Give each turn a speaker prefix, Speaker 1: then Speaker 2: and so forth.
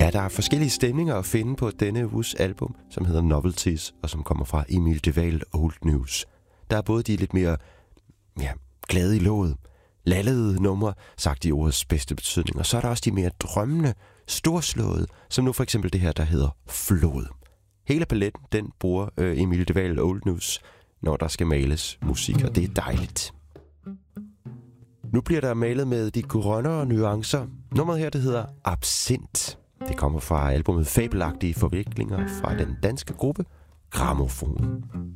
Speaker 1: Ja, der er forskellige stemninger at finde på denne uges album, som hedder Novelties, og som kommer fra Emil de Wael Old News. Der er både de lidt mere glade i låget, lallede numre, sagt i ordets bedste betydning, og så er der også de mere drømmende, storslåede, som nu for eksempel det her, der hedder Flod. Hele paletten, den bruger Emil de Wael Old News, når der skal males musik, og det er dejligt. Nu bliver der malet med de grønnere nuancer. Nummeret her, det hedder Absint. Det kommer fra albumet Fabelagtige Forviklinger fra den danske gruppe Grammofon.